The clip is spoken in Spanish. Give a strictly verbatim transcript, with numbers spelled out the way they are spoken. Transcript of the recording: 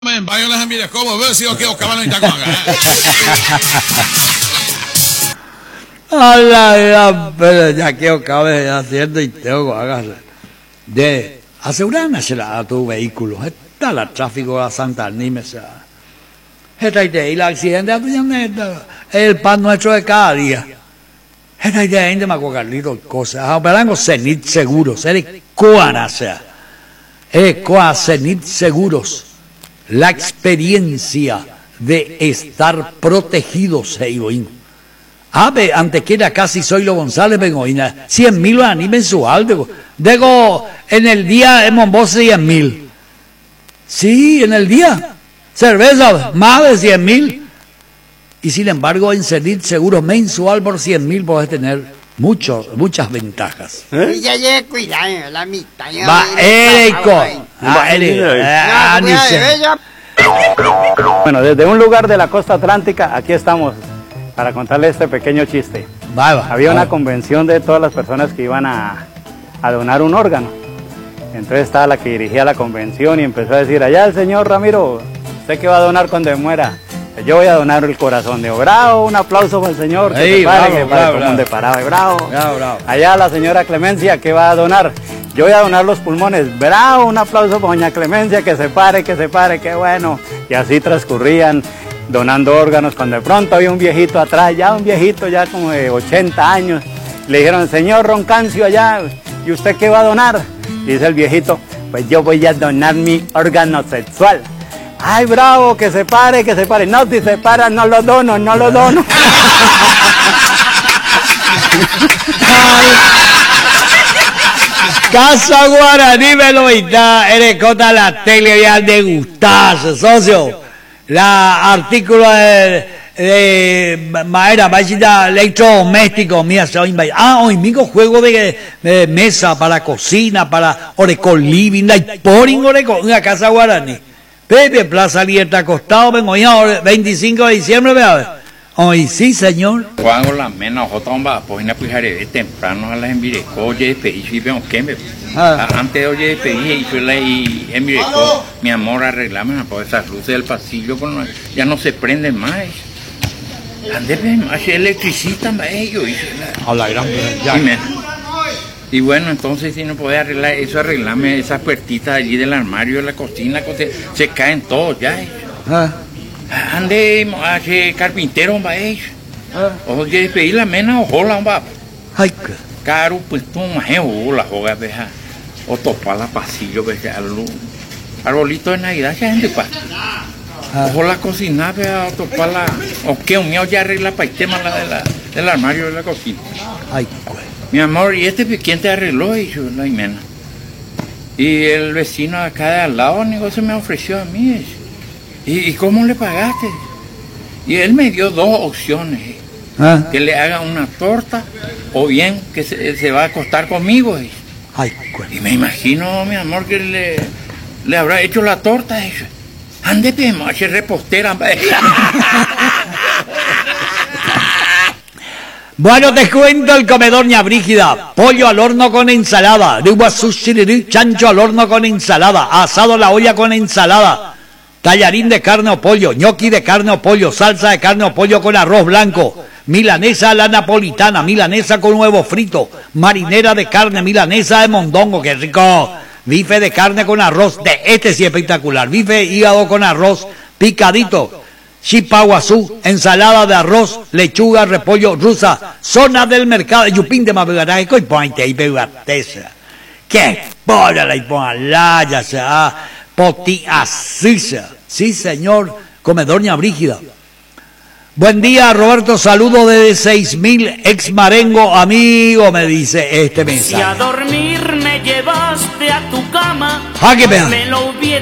Men, vayan mire cómo ver si yo quiero caballo en Itacuaga. Ala, ya, pero ya quiero caballo haciendo y tengo que hacer. De asegurar a tu vehículo. Está el tráfico de Santa Anímez. Esta idea y el accidente el pan nuestro de cada día. Esta idea es de Macuacarlito, cosas. Hablando Cenit Seguros, es cuana sea. Es cuana Cenit Seguros. La experiencia de estar protegidos, Heiboín. Ave, antes que era casi Zoilo González, Bengoína, cien mil a mensual. Digo, digo, en el día en Monboz cien mil. Sí, en el día. Cerveza, más de cien mil. Y sin embargo, en Cenit Seguros mensual por cien mil podés tener muchos, muchas ventajas. ¿Eh? Ya ya cuidado, la mitad. Va, Erico. Ah, Erico. Bueno, desde un lugar de la costa atlántica, aquí estamos para contarle este pequeño chiste. Va, va, Había va. una convención de todas las personas que iban a, a donar un órgano. Entonces estaba la que dirigía la convención y empezó a decir, allá el señor Ramiro, ¿usted qué va a donar cuando muera? Yo voy a donar el corazón de bravo, un aplauso para el señor, que Ey, se pare, bravo, que bravo, pare, como de parado, bravo. Bravo, bravo. Allá la señora Clemencia, ¿qué va a donar? Yo voy a donar los pulmones, bravo, un aplauso para doña Clemencia, que se pare, que se pare, qué bueno. Y así transcurrían donando órganos, cuando de pronto había un viejito atrás, ya un viejito ya como de ochenta años. Le dijeron, señor Roncancio allá, ¿y usted qué va a donar? Y dice el viejito, pues yo voy a donar mi órgano sexual. Ay, bravo, que se pare, que se pare. No, si se para, no lo dono, no lo dono. Casa Guaraní Velocidad, Erecota la tele ya de gustarse, socio. La artículo de, de madera, vaya electrodoméstico, mía, se hoy ah, hoy mismo juego de, de mesa para cocina, para oreco living, la poring oreco, una casa Guaraní. Pepe, Plaza Libertad acostado, vengo ya, veinticinco de diciembre, vea. Hoy sí, señor. Cuando la mena otomba, pues na pujaré temprano a la envireco, oye, pedí, si veo que me. Antes oye, pedí, y fue la y envireco, mi amor, arreglame, pues esas luces del pasillo, pues no, ya no se prenden más. Ande, más electricista, más ellos. A la gran ya. Y bueno, entonces si no puede arreglar eso, arreglarme esas puertitas allí del armario de la cocina, se caen todos ya. Ah. Ande, hace carpintero, va ellos. Oye, pedí la mena, ojola, va. Ay, caro, pues tú, más ojola, joga, veja. O topar la pasillo, veja, arbolito de Navidad, ya gente, pa. Ojola cocinar, veja, o topar la. O que un mío ya arregla para el tema la de la, del armario de la cocina. Ay, mi amor, ¿y este quién te arregló? Y yo, la Jimena. Y el vecino acá de al lado, el negocio me ofreció a mí. ¿Y, ¿Y cómo le pagaste? Y él me dio dos opciones. ¿Ah? Que le haga una torta o bien que se, se va a acostar conmigo. Ay, y me imagino, mi amor, que le, le habrá hecho la torta. Ande, mache repostera. Bueno, te cuento el comedor Ña Brígida. Pollo al horno con ensalada. Chancho al horno con ensalada. Asado a la olla con ensalada. Tallarín de carne o pollo. Ñoqui de carne o pollo. Salsa de carne o pollo con arroz blanco. Milanesa a la napolitana. Milanesa con huevo frito. Marinera de carne. Milanesa de mondongo. ¡Qué rico! Bife de carne con arroz. De este sí espectacular. Bife hígado con arroz picadito. Chipaguazú, ensalada de arroz, lechuga, repollo, rusa, zona del mercado, yupín de mabegaraje, coi pointe y begatesa. Que polla la iponala, ya sea, poti asisa. Sí, señor, comedor Ña Brígida. Buen día, Roberto, saludo desde seis mil, ex Marengo, amigo, me dice este mensaje. Si a dormir me llevaste a tu cama, Ah, qué pena. me lo hubiera